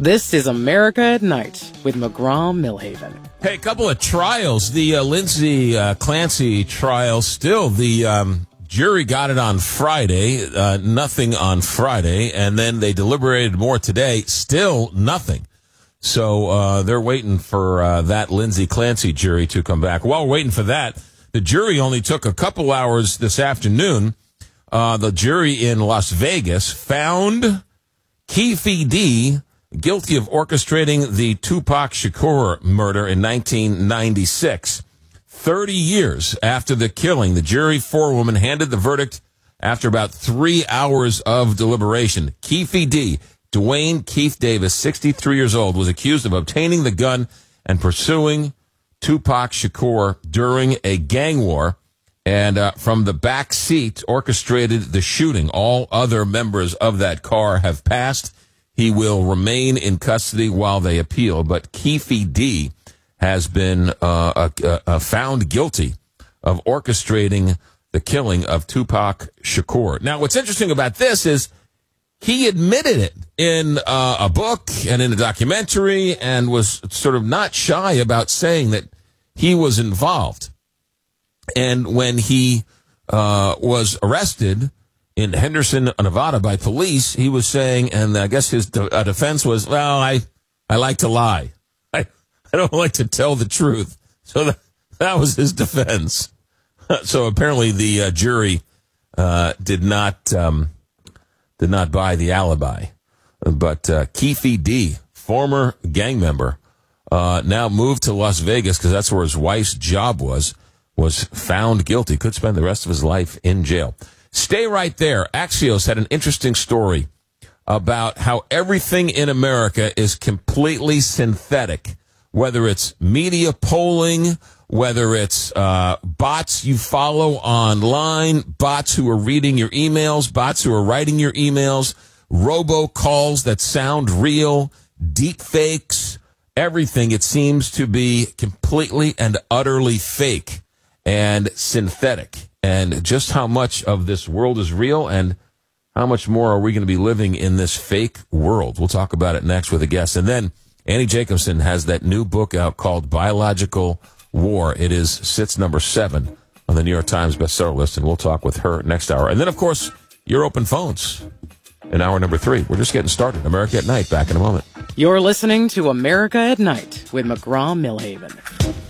This is America at Night with McGraw-Millhaven. Hey, a couple of trials. The Lindsay Clancy trial, still the jury got it on Friday, nothing on Friday, and then they deliberated more today, still nothing. So they're waiting for that Lindsay Clancy jury to come back. While we're waiting for that, the jury only took a couple hours this afternoon. The jury in Las Vegas found Keffe D guilty of orchestrating the Tupac Shakur murder in 1996. 30 years after the killing, the jury forewoman handed the verdict after about 3 hours of deliberation. Keffe D, Dwayne Keith Davis, 63 years old, was accused of obtaining the gun and pursuing Tupac Shakur during a gang war, and from the back seat orchestrated the shooting. All other members of that car have passed. He will remain in custody while they appeal, but Keffe D has been found guilty of orchestrating the killing of Tupac Shakur. Now, what's interesting about this is he admitted it in a book and in a documentary and was sort of not shy about saying that he was involved. And when he was arrested in Henderson, Nevada by police, he was saying, and I guess his defense was, well, I like to lie. I don't like to tell the truth. So that was his defense. So apparently the jury did not buy the alibi. But Keffe D, former gang member, now moved to Las Vegas because that's where his wife's job was found guilty. Could spend the rest of his life in jail. Stay right there. Axios had an interesting story about how everything in America is completely synthetic, whether it's media polling, whether it's bots you follow online, bots who are reading your emails, bots who are writing your emails, robocalls that sound real, deep fakes, everything. It seems to be completely and utterly fake and synthetic. And just how much of this world is real and how much more are we going to be living in this fake world? We'll talk about it next with a guest. And then Annie Jacobson has that new book out called Biological War. It sits number 7 on the New York Times bestseller list, and we'll talk with her next hour. And then, of course, your open phones in hour number 3. We're just getting started. America at Night, back in a moment. You're listening to America at Night with McGraw-Millhaven.